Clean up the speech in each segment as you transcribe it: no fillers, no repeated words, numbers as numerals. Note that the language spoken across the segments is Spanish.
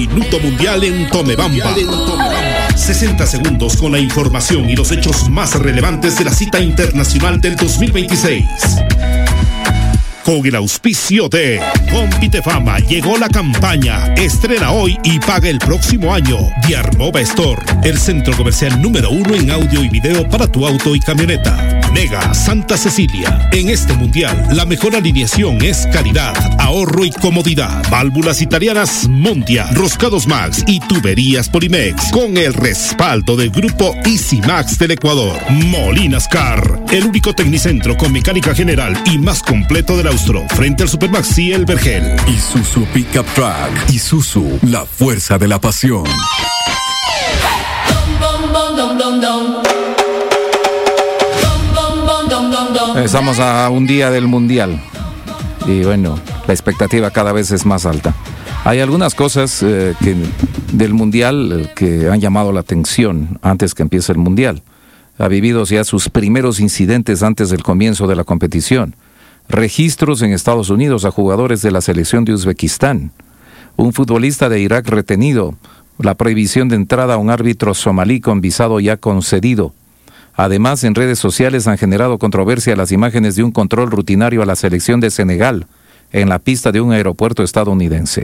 Minuto Mundial en Tomebamba. 60 segundos con la información y los hechos más relevantes de la cita internacional del 2026. Con el auspicio de Compite Fama llegó la campaña Estrena hoy y paga el próximo año de Armova Store, el centro comercial número 1 en audio y video para tu auto y camioneta. Nega Santa Cecilia. En este mundial, la mejor alineación es calidad, ahorro y comodidad. Válvulas italianas Mondia, Roscados Max y tuberías Polimex. Con el respaldo del grupo Easy Max del Ecuador. Molinas Car, el único tecnicentro con mecánica general y más completo del Austro, frente al Supermaxi El Vergel. Isuzu Pickup Truck. Isuzu, la fuerza de la pasión. Estamos a un día del Mundial y bueno, la expectativa cada vez es más alta. Hay algunas cosas del Mundial que han llamado la atención antes que empiece el Mundial. Ha vivido ya sus primeros incidentes antes del comienzo de la competición. Registros en Estados Unidos a jugadores de la selección de Uzbekistán. Un futbolista de Irak retenido. La prohibición de entrada a un árbitro somalí con visado ya concedido. Además, en redes sociales han generado controversia las imágenes de un control rutinario a la selección de Senegal en la pista de un aeropuerto estadounidense.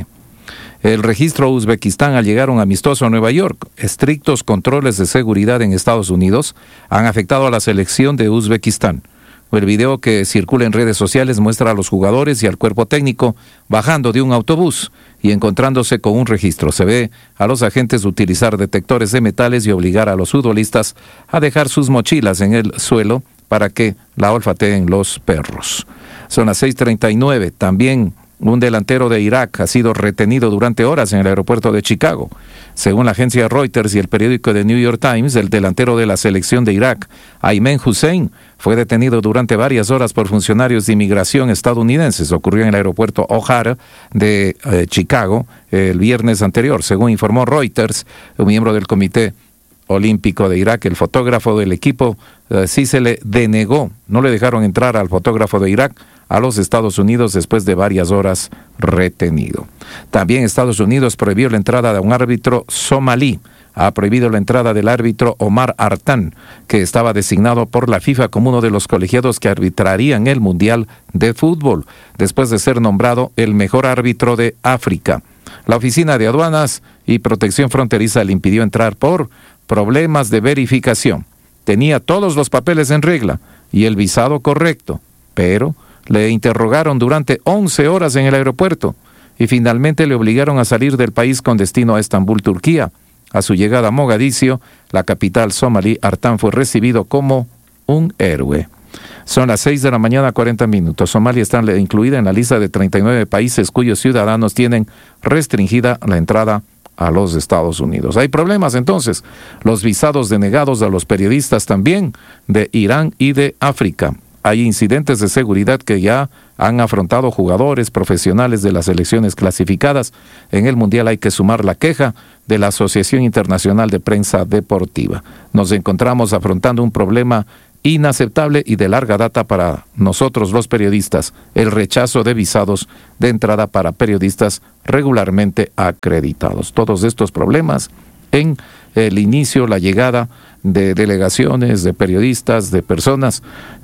El registro Uzbekistán al llegar un amistoso a Nueva York. Estrictos controles de seguridad en Estados Unidos han afectado a la selección de Uzbekistán. El video que circula en redes sociales muestra a los jugadores y al cuerpo técnico bajando de un autobús y encontrándose con un registro. Se ve a los agentes utilizar detectores de metales y obligar a los futbolistas a dejar sus mochilas en el suelo para que la olfateen los perros. Son las 6:39. También un delantero de Irak ha sido retenido durante horas en el aeropuerto de Chicago. Según la agencia Reuters y el periódico The New York Times, el delantero de la selección de Irak, Aymen Hussein, fue detenido durante varias horas por funcionarios de inmigración estadounidenses. Ocurrió en el aeropuerto O'Hare de Chicago el viernes anterior. Según informó Reuters, un miembro del Comité Olímpico de Irak, el fotógrafo del equipo, sí se le denegó. No le dejaron entrar al fotógrafo de Irak a los Estados Unidos después de varias horas retenido. También Estados Unidos prohibió la entrada de un árbitro somalí. Ha prohibido la entrada del árbitro Omar Artan, que estaba designado por la FIFA como uno de los colegiados que arbitrarían el Mundial de Fútbol, después de ser nombrado el mejor árbitro de África. La Oficina de Aduanas y Protección Fronteriza le impidió entrar por problemas de verificación. Tenía todos los papeles en regla y el visado correcto, pero le interrogaron durante 11 horas en el aeropuerto y finalmente le obligaron a salir del país con destino a Estambul, Turquía. A su llegada a Mogadiscio, la capital somalí, Artan fue recibido como un héroe. Son las 6:40 a.m. Somalia está incluida en la lista de 39 países cuyos ciudadanos tienen restringida la entrada a los Estados Unidos. Hay problemas entonces. Los visados denegados a los periodistas también de Irán y de África. Hay incidentes de seguridad que ya han afrontado jugadores profesionales de las selecciones clasificadas. En el Mundial hay que sumar la queja de la Asociación Internacional de Prensa Deportiva. Nos encontramos afrontando un problema inaceptable y de larga data para nosotros los periodistas, el rechazo de visados de entrada para periodistas regularmente acreditados. Todos estos problemas en el inicio, la llegada de delegaciones, de periodistas, de personas.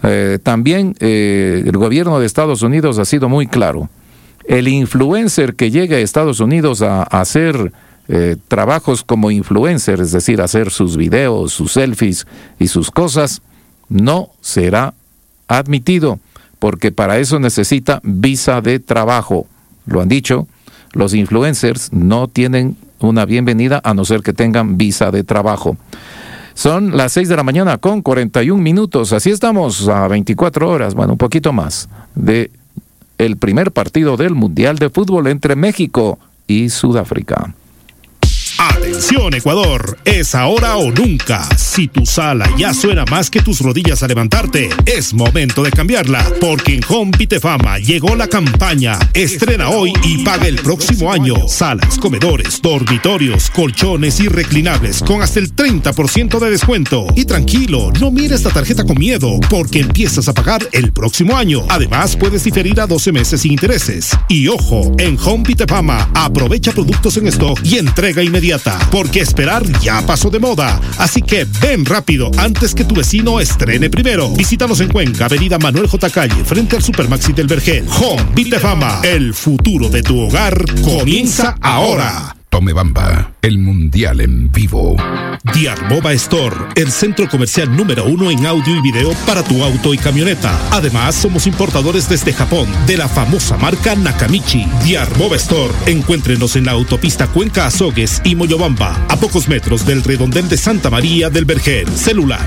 También el gobierno de Estados Unidos ha sido muy claro. El influencer que llegue a Estados Unidos a hacer trabajos como influencer, es decir, hacer sus videos, sus selfies y sus cosas, no será admitido, porque para eso necesita visa de trabajo. Lo han dicho, los influencers no tienen una bienvenida a no ser que tengan visa de trabajo. Son las 6:41 a.m. Así estamos a 24 horas, bueno, un poquito más, de el primer partido del Mundial de Fútbol entre México y Sudáfrica. Atención Ecuador, es ahora o nunca. Si tu sala ya suena más que tus rodillas a levantarte, es momento de cambiarla, porque en Home Vitefama llegó la campaña Estrena hoy y paga el próximo año. Salas, comedores, dormitorios, colchones y reclinables con hasta el 30% de descuento. Y tranquilo, no mires la tarjeta con miedo, porque empiezas a pagar el próximo año. Además, puedes diferir a 12 meses sin intereses. Y ojo, en Home Vitefama aprovecha productos en stock y entrega inmediata, porque esperar ya pasó de moda. Así que ven rápido antes que tu vecino estrene primero. Visítanos en Cuenca, Avenida Manuel J. Calle, frente al Supermaxi del Vergel. Home Vitefama, el futuro de tu hogar comienza ahora. Tomebamba, el mundial en vivo. Diarmova Store, el centro comercial número 1 en audio y video para tu auto y camioneta. Además, somos importadores desde Japón de la famosa marca Nakamichi. Diarmova Store, encuéntrenos en la autopista Cuenca Azogues y Moyobamba, a pocos metros del redondel de Santa María del Vergel. Celular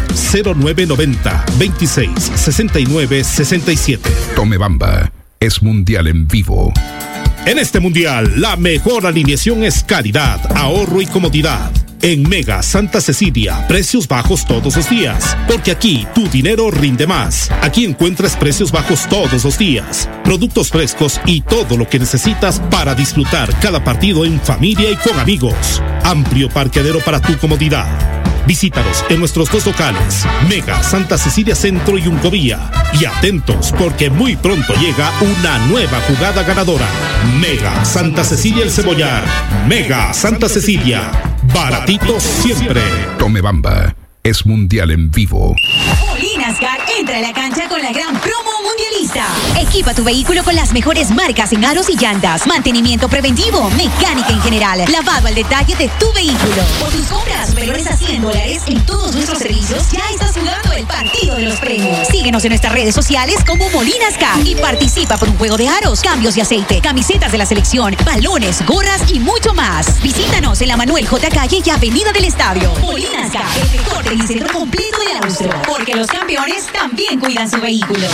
0990 26 69 67. Tomebamba, es mundial en vivo. En este mundial, la mejor alineación es calidad, ahorro y comodidad. En Mega Santa Cecilia, precios bajos todos los días, porque aquí tu dinero rinde más. Aquí encuentras precios bajos todos los días, productos frescos y todo lo que necesitas para disfrutar cada partido en familia y con amigos. Amplio parqueadero para tu comodidad. Visítanos en nuestros dos locales, Mega Santa Cecilia Centro y Uncovía. Y atentos, porque muy pronto llega una nueva jugada ganadora. Mega Santa Cecilia El Cebollar. Mega Santa Cecilia. Baratitos siempre. Tomebamba, es mundial en vivo. Molinas Car entra a la cancha con la gran promo mundialista. Equipa tu vehículo con las mejores marcas en aros y llantas, mantenimiento preventivo, mecánica en general, lavado al detalle de tu vehículo. Por tus compras superiores a $100 en todos nuestros servicios, ya estás jugando el partido de los premios. Síguenos en nuestras redes sociales como Molinas Car y participa por un juego de aros, cambios de aceite, camisetas de la selección, balones, gorras y mucho más. Visítanos en la Manuel J. Calle y Avenida del Estadio. Molinas Car, el mejor telecentro completo del Austro, porque los campeones también cuidan su vehículo.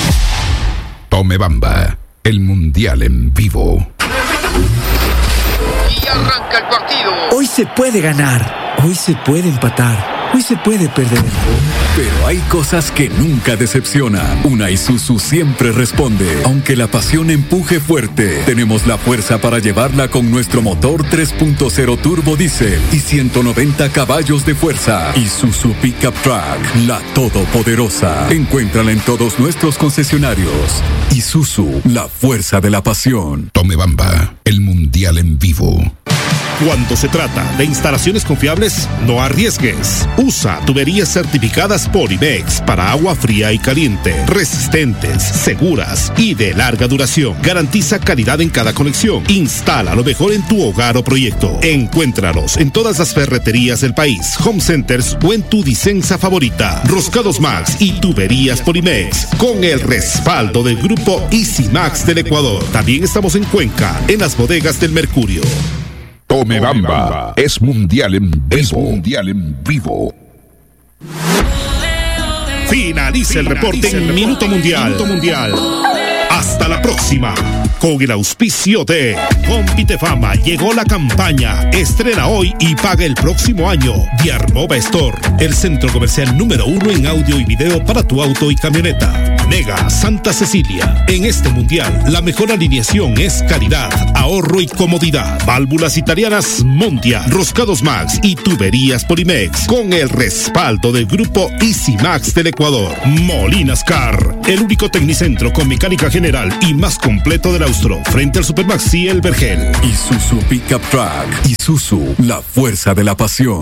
Tomebamba, el mundial en vivo. Y arranca el partido. Hoy se puede ganar, hoy se puede empatar, hoy se puede perder. Pero hay cosas que nunca decepcionan. Una Isuzu siempre responde. Aunque la pasión empuje fuerte, tenemos la fuerza para llevarla con nuestro motor 3.0 turbo diésel y 190 caballos de fuerza. Isuzu Pickup Truck, la todopoderosa. Encuéntrala en todos nuestros concesionarios. Isuzu, la fuerza de la pasión. Tomebamba, el mundial en vivo. Cuando se trata de instalaciones confiables, no arriesgues. Usa tuberías certificadas Polimex para agua fría y caliente, resistentes, seguras y de larga duración. Garantiza calidad en cada conexión. Instala lo mejor en tu hogar o proyecto. Encuéntranos en todas las ferreterías del país, home centers o en tu Disensa favorita. Roscados Max y tuberías Polimex, con el respaldo del grupo Easy Max del Ecuador. También estamos en Cuenca, en las bodegas del Mercurio. Tomebamba, es mundial en vivo. Es mundial en vivo. Finaliza el reporte en Minuto Mundial. Hasta la próxima. Con el auspicio de Home Vitefama llegó la campaña Estrena hoy y paga el próximo año. Diarmova Store, el centro comercial número 1 en audio y video para tu auto y camioneta. Mega Santa Cecilia. En este mundial, la mejor alineación es calidad, ahorro y comodidad. Válvulas italianas Mondia, Roscados Max y tuberías Polimex, con el respaldo del grupo Easy Max del Ecuador. Molinas Car, el único tecnicentro con mecánica general y más completo del Austro, frente al Supermaxi El Vergel. Isuzu Pickup Truck. Isuzu, la fuerza de la pasión.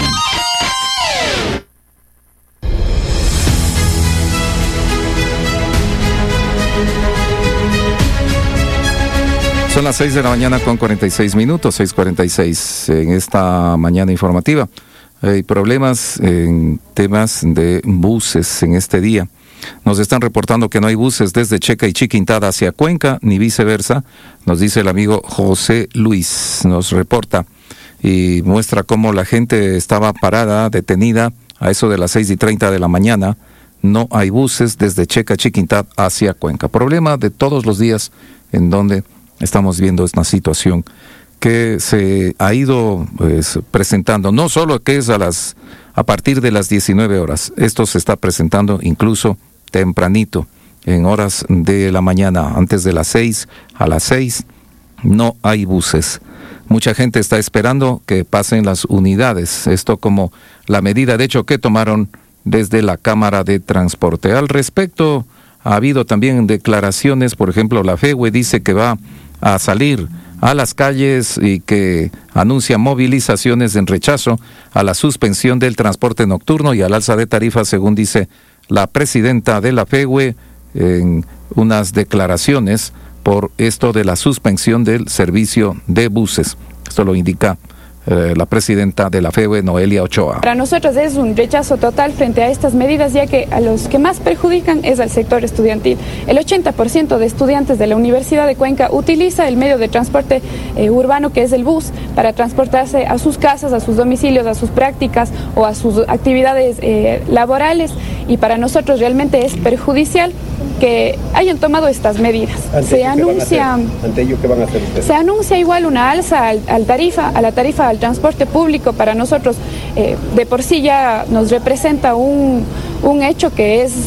Son las 6 de la mañana con 46 minutos, 6:46 en esta mañana informativa. Hay problemas en temas de buses en este día. Nos están reportando que no hay buses desde Checa y Chiquintada hacia Cuenca, ni viceversa. Nos dice el amigo José Luis, nos reporta y muestra cómo la gente estaba parada, detenida, a eso de las 6:30 de la mañana. No hay buses desde Checa, Chiquintada hacia Cuenca. Problema de todos los días en donde estamos viendo esta situación que se ha ido presentando, no solo que es a partir de las 19 horas, esto se está presentando incluso tempranito, en horas de la mañana, antes de las 6, a las 6, no hay buses. Mucha gente está esperando que pasen las unidades, esto como la medida de hecho que tomaron desde la Cámara de Transporte. Al respecto, ha habido también declaraciones, por ejemplo, la FEWE dice que va a salir a las calles y que anuncia movilizaciones en rechazo a la suspensión del transporte nocturno y al alza de tarifas, según dice la presidenta de la FEWE en unas declaraciones por esto de la suspensión del servicio de buses. Esto lo indica la presidenta de la FEWE, Noelia Ochoa. Para nosotros es un rechazo total frente a estas medidas, ya que a los que más perjudican es al sector estudiantil. El 80% de estudiantes de la Universidad de Cuenca utiliza el medio de transporte urbano, que es el bus, para transportarse a sus casas, a sus domicilios, a sus prácticas o a sus actividades laborales, y para nosotros realmente es perjudicial que hayan tomado estas medidas. Se anuncia, ¿ante ello qué van a hacer ustedes? Se anuncia igual una alza a la tarifa al transporte público. Para nosotros de por sí ya nos representa un hecho que es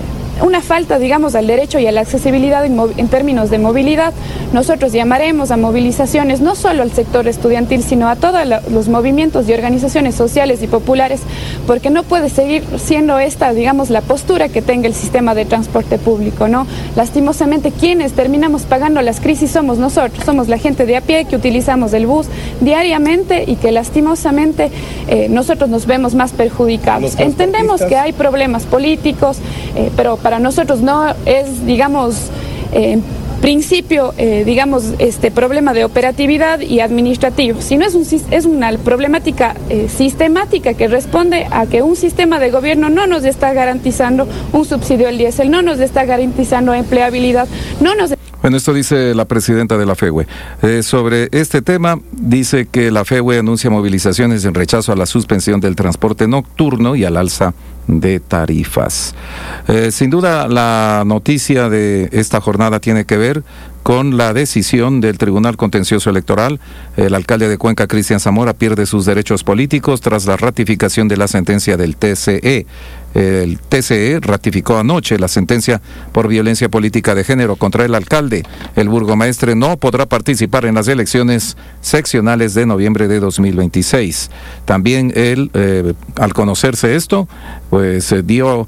una falta, digamos, al derecho y a la accesibilidad en términos de movilidad. Nosotros llamaremos a movilizaciones no solo al sector estudiantil, sino a todos los movimientos y organizaciones sociales y populares, porque no puede seguir siendo esta, digamos, la postura que tenga el sistema de transporte público, ¿no? Lastimosamente, quienes terminamos pagando las crisis somos nosotros, somos la gente de a pie que utilizamos el bus diariamente y que lastimosamente nosotros nos vemos más perjudicados. Entendemos que hay problemas políticos, pero para nosotros no es, digamos, en principio, digamos, problema de operatividad y administrativo, sino es una problemática sistemática que responde a que un sistema de gobierno no nos está garantizando un subsidio al diésel, no nos está garantizando empleabilidad, no nos... Bueno, esto dice la presidenta de la FEWE. Sobre este tema, dice que la FEWE anuncia movilizaciones en rechazo a la suspensión del transporte nocturno y al alza de tarifas. Sin duda, la noticia de esta jornada tiene que ver con la decisión del Tribunal Contencioso Electoral. El alcalde de Cuenca, Cristian Zamora, pierde sus derechos políticos tras la ratificación de la sentencia del TCE. El TCE ratificó anoche la sentencia por violencia política de género contra el alcalde. El burgomaestre no podrá participar en las elecciones seccionales de noviembre de 2026. También él, al conocerse esto, pues dio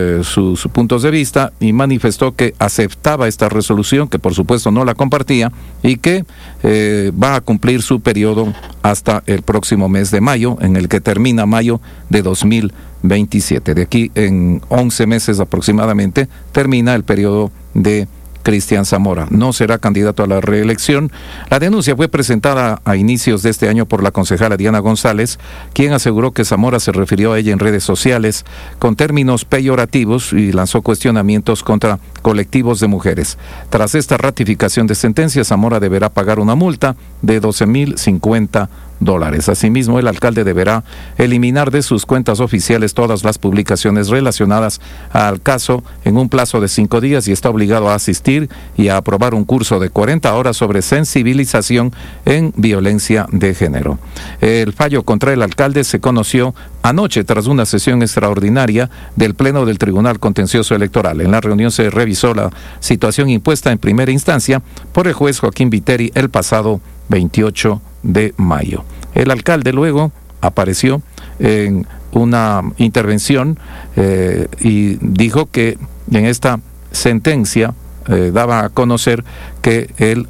sus puntos de vista y manifestó que aceptaba esta resolución, que por supuesto no la compartía, y que va a cumplir su periodo hasta el próximo mes de mayo, en el que termina mayo de 2027. De aquí en 11 meses aproximadamente termina el periodo de Cristian Zamora. No será candidato a la reelección. La denuncia fue presentada a inicios de este año por la concejala Diana González, quien aseguró que Zamora se refirió a ella en redes sociales con términos peyorativos y lanzó cuestionamientos contra colectivos de mujeres. Tras esta ratificación de sentencia, Zamora deberá pagar una multa de $12,050. Asimismo, el alcalde deberá eliminar de sus cuentas oficiales todas las publicaciones relacionadas al caso en un plazo de 5 días y está obligado a asistir y a aprobar un curso de 40 horas sobre sensibilización en violencia de género. El fallo contra el alcalde se conoció anoche tras una sesión extraordinaria del Pleno del Tribunal Contencioso Electoral. En la reunión se revisó la situación impuesta en primera instancia por el juez Joaquín Viteri el pasado 28 de mayo. El alcalde luego apareció en una intervención y dijo que en esta sentencia daba a conocer que él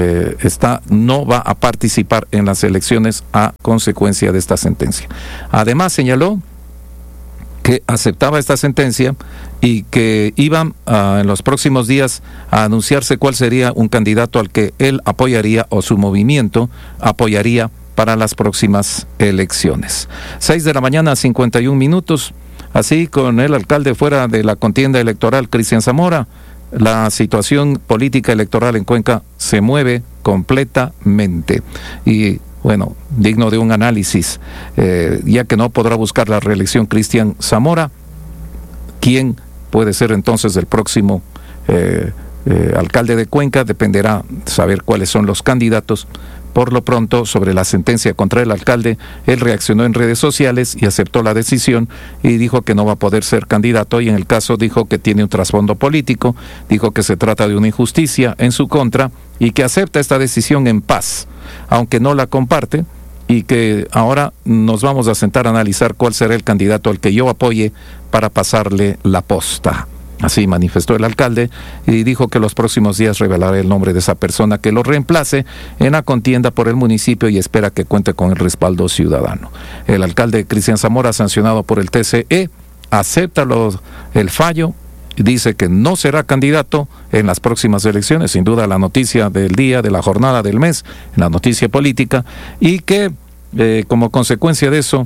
no va a participar en las elecciones a consecuencia de esta sentencia. Además señaló que aceptaba esta sentencia y que iban en los próximos días a anunciarse cuál sería un candidato al que él apoyaría o su movimiento apoyaría para las próximas elecciones. 6 de la mañana, 51 minutos. Así, con el alcalde fuera de la contienda electoral, Cristian Zamora, la situación política electoral en Cuenca se mueve completamente. Y bueno, digno de un análisis, ya que no podrá buscar la reelección Cristian Zamora, ¿quién puede ser entonces el próximo alcalde de Cuenca? Dependerá saber cuáles son los candidatos Por lo pronto, sobre la sentencia contra el alcalde, él reaccionó en redes sociales y aceptó la decisión y dijo que no va a poder ser candidato, y en el caso dijo que tiene un trasfondo político, dijo que se trata de una injusticia en su contra y que acepta esta decisión en paz, aunque no la comparte, y que ahora nos vamos a sentar a analizar cuál será el candidato al que yo apoye para pasarle la posta. Así manifestó el alcalde y dijo que los próximos días revelará el nombre de esa persona que lo reemplace en la contienda por el municipio y espera que cuente con el respaldo ciudadano. El alcalde Cristian Zamora, sancionado por el TCE, acepta el fallo y dice que no será candidato en las próximas elecciones. Sin duda la noticia del día, de la jornada, del mes, en la noticia política, y que como consecuencia de eso,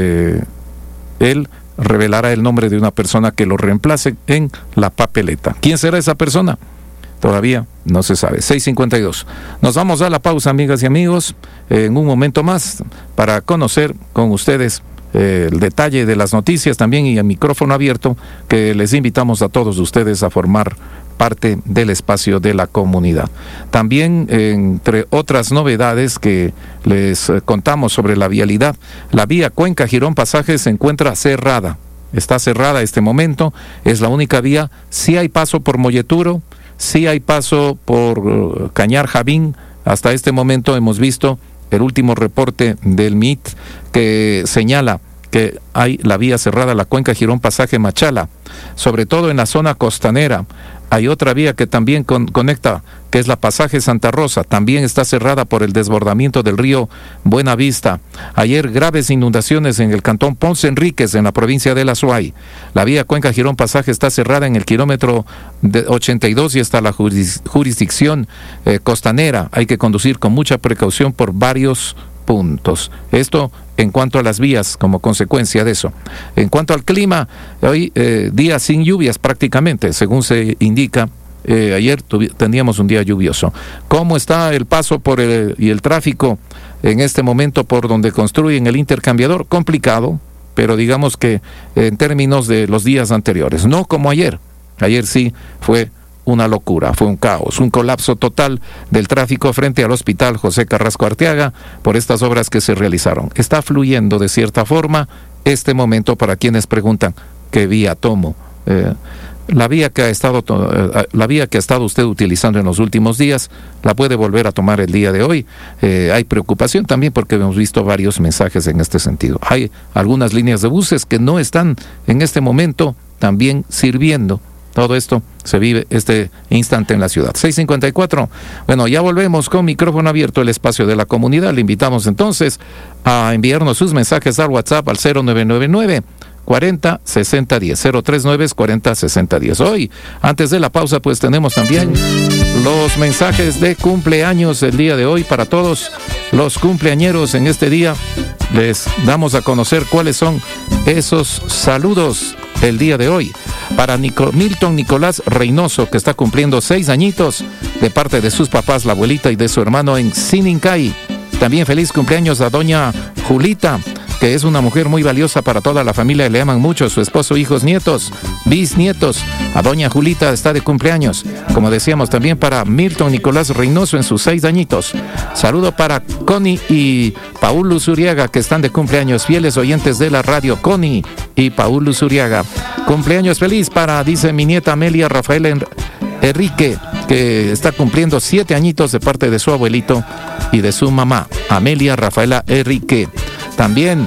él revelará el nombre de una persona que lo reemplace en la papeleta. ¿Quién será esa persona? Todavía no se sabe. 6:52. Nos vamos a la pausa, amigas y amigos, en un momento más para conocer con ustedes el detalle de las noticias también, y el micrófono abierto, que les invitamos a todos ustedes a formar parte del espacio de la comunidad. También, entre otras novedades que les contamos sobre la vialidad, la vía Cuenca-Girón Pasaje se encuentra cerrada. Está cerrada este momento, es la única vía. Sí hay paso por Molleturo, sí hay paso por Cañar Javín. Hasta este momento hemos visto el último reporte del MIT que señala que hay la vía cerrada, la Cuenca-Girón Pasaje Machala, sobre todo en la zona costanera. Hay otra vía que también conecta, que es la Pasaje Santa Rosa, también está cerrada por el desbordamiento del río Buenavista. Ayer graves inundaciones en el cantón Ponce Enríquez, en la provincia de La Suay. La vía Cuenca-Girón Pasaje está cerrada en el kilómetro 82 y hasta la jurisdicción costanera. Hay que conducir con mucha precaución por varios puntos. Esto en cuanto a las vías, como consecuencia de eso. En cuanto al clima, hoy día sin lluvias prácticamente, según se indica. Ayer teníamos un día lluvioso. ¿Cómo está el paso y el tráfico en este momento por donde construyen el intercambiador? Complicado, pero digamos que en términos de los días anteriores, no como ayer. Ayer sí fue una locura, fue un caos, un colapso total del tráfico frente al Hospital José Carrasco Arteaga por estas obras que se realizaron. Está fluyendo de cierta forma este momento para quienes preguntan qué vía tomo. La vía que ha estado usted utilizando en los últimos días, la puede volver a tomar el día de hoy. Hay preocupación también porque hemos visto varios mensajes en este sentido. Hay algunas líneas de buses que no están en este momento también sirviendo. Todo esto se vive este instante en la ciudad. 6:54. Bueno, ya volvemos con micrófono abierto, el espacio de la comunidad. Le invitamos entonces a enviarnos sus mensajes al WhatsApp al 0999 40 60 10, 039 40 60 10. Hoy, antes de la pausa, pues tenemos también los mensajes de cumpleaños el día de hoy. Para todos los cumpleañeros en este día, les damos a conocer cuáles son esos saludos el día de hoy. Para Milton Nicolás Reynoso, que está cumpliendo 6 añitos, de parte de sus papás, la abuelita y de su hermano en Sinincay. También feliz cumpleaños a doña Julita, que es una mujer muy valiosa para toda la familia, le aman mucho, su esposo, hijos, nietos, bisnietos. A doña Julita está de cumpleaños. Como decíamos, también para Milton Nicolás Reynoso en sus 6 añitos. Saludo para Connie y Paul Luzuriaga, que están de cumpleaños, fieles oyentes de la radio. Connie y Paul Luzuriaga. Cumpleaños feliz para, dice mi nieta Amelia Rafaela Enrique, que está cumpliendo 7 añitos de parte de su abuelito y de su mamá, Amelia Rafaela Enrique. También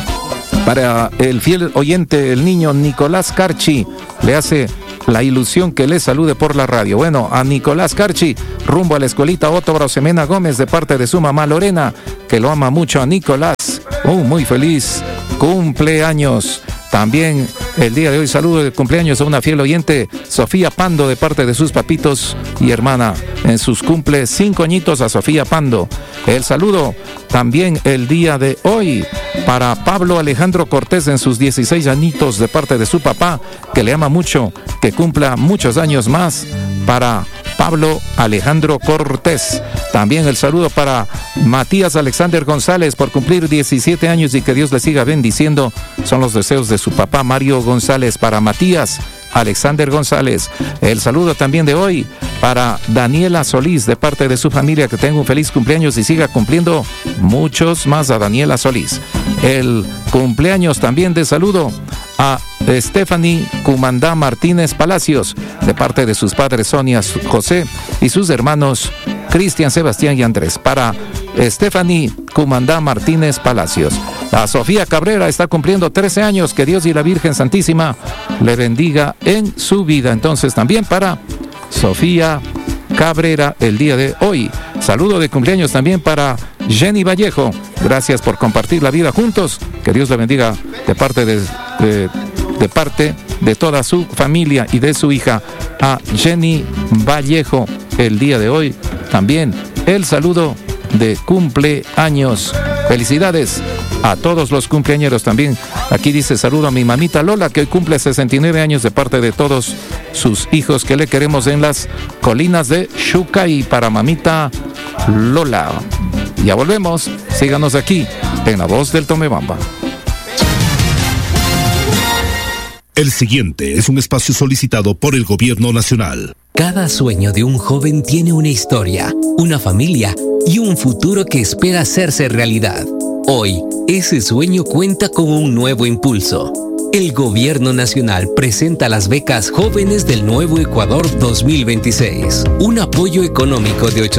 para el fiel oyente, el niño Nicolás Carchi, le hace la ilusión que le salude por la radio. Bueno, a Nicolás Carchi, rumbo a la escuelita Otto Brosemena Gómez, de parte de su mamá Lorena, que lo ama mucho a Nicolás. Muy feliz cumpleaños. También el día de hoy saludo de cumpleaños a una fiel oyente, Sofía Pando, de parte de sus papitos y hermana. En sus cumple 5 añitos a Sofía Pando. El saludo también el día de hoy para Pablo Alejandro Cortés en sus 16 añitos de parte de su papá, que le ama mucho, que cumpla muchos años más. Para Pablo Alejandro Cortés. También el saludo para Matías Alexander González por cumplir 17 años y que Dios le siga bendiciendo. Son los deseos de su papá Mario González. Para Matías, Alexander González. El saludo también de hoy para Daniela Solís, de parte de su familia, que tenga un feliz cumpleaños y siga cumpliendo muchos más a Daniela Solís. El cumpleaños también de saludo a Stephanie Cumandá Martínez Palacios, de parte de sus padres Sonia José y sus hermanos Cristian, Sebastián y Andrés. Para Stephanie Cumandá Martínez Palacios. A Sofía Cabrera está cumpliendo 13 años. Que Dios y la Virgen Santísima le bendiga en su vida. Entonces también para Sofía Cabrera el día de hoy. Saludo de cumpleaños también para Jenny Vallejo. Gracias por compartir la vida juntos. Que Dios le bendiga de parte de toda su familia y de su hija, a Jenny Vallejo el día de hoy. También el saludo de cumpleaños. Felicidades a todos los cumpleañeros también. Aquí dice saludo a mi mamita Lola, que hoy cumple 69 años, de parte de todos sus hijos que le queremos en las colinas de Xucay. Para mamita Lola. Ya volvemos. Síganos aquí en La Voz del Tomebamba. El siguiente es un espacio solicitado por el Gobierno Nacional. Cada sueño de un joven tiene una historia, una familia y un futuro que espera hacerse realidad. Hoy, ese sueño cuenta con un nuevo impulso. El Gobierno Nacional presenta las becas Jóvenes del Nuevo Ecuador 2026. Un apoyo económico de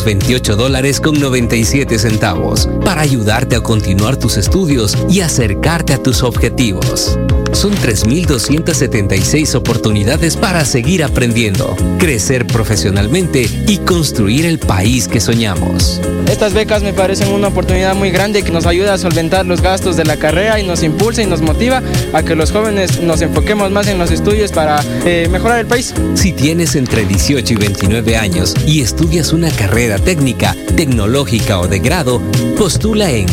$828.97 para ayudarte a continuar tus estudios y acercarte a tus objetivos. Son 3.276 oportunidades para seguir aprendiendo, crecer profesionalmente y construir el país que soñamos. Estas becas me parecen una oportunidad muy grande que nos ayuda a solventar los gastos de la carrera y nos impulsa y nos motiva a que los jóvenes nos enfoquemos más en los estudios para mejorar el país. Si tienes entre 18 y 29 años y estudias una carrera técnica, tecnológica o de grado, postula en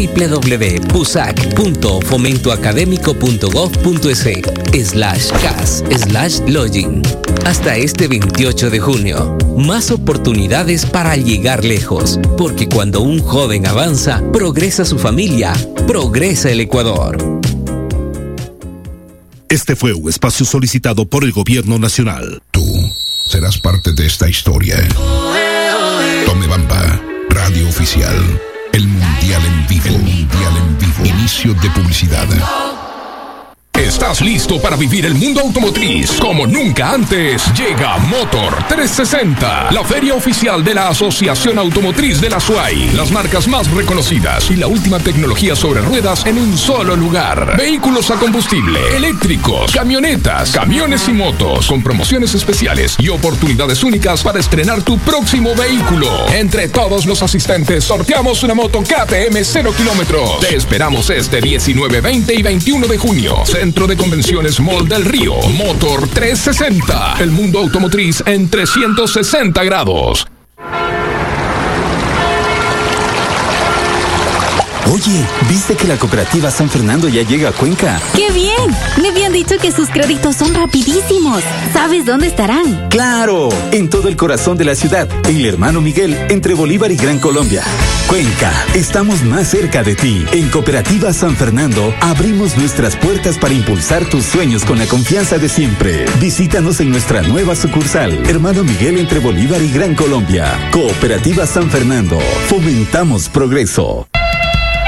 www.pusac.fomento.académico.gov.es/cas/login. Hasta este 28 de junio. Más oportunidades para llegar lejos, porque cuando un joven avanza, progresa su familia, progresa el Ecuador. Este fue un espacio solicitado por el Gobierno Nacional. Tú serás parte de esta historia. Tomebamba, radio oficial. El Mundial en vivo. El Mundial en vivo. Inicio de publicidad. ¿Estás listo para vivir el mundo automotriz como nunca antes? Llega Motor 360, la feria oficial de la Asociación Automotriz de la SUAY. Las marcas más reconocidas y la última tecnología sobre ruedas en un solo lugar. Vehículos a combustible, eléctricos, camionetas, camiones y motos, con promociones especiales y oportunidades únicas para estrenar tu próximo vehículo. Entre todos los asistentes sorteamos una moto KTM 0 kilómetros. Te esperamos este 19, 20 y 21 de junio. Centro de Convenciones Mall del Río. Motor 360. El mundo automotriz en 360 grados. Oye, ¿viste que la cooperativa San Fernando ya llega a Cuenca? ¡Qué bien! Me habían dicho que sus créditos son rapidísimos. ¿Sabes dónde estarán? ¡Claro! En todo el corazón de la ciudad, en el Hermano Miguel, entre Bolívar y Gran Colombia. Cuenca, estamos más cerca de ti. En Cooperativa San Fernando, abrimos nuestras puertas para impulsar tus sueños con la confianza de siempre. Visítanos en nuestra nueva sucursal, Hermano Miguel, entre Bolívar y Gran Colombia. Cooperativa San Fernando, fomentamos progreso.